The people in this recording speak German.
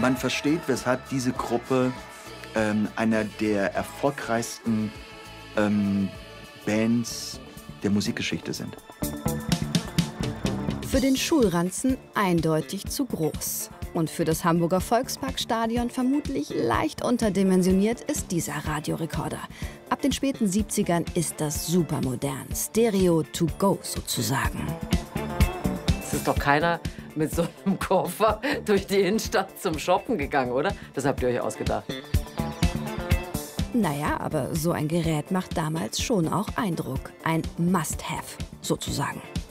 man versteht, weshalb diese Gruppe einer der erfolgreichsten Bands der Musikgeschichte sind. Für den Schulranzen eindeutig zu groß. Und für das Hamburger Volksparkstadion vermutlich leicht unterdimensioniert ist dieser Radiorekorder. Ab den späten 70ern ist das supermodern. Stereo to go sozusagen. Es ist doch keiner mit so einem Koffer durch die Innenstadt zum Shoppen gegangen, oder? Das habt ihr euch ausgedacht. Naja, aber so ein Gerät macht damals schon auch Eindruck. Ein Must-Have sozusagen.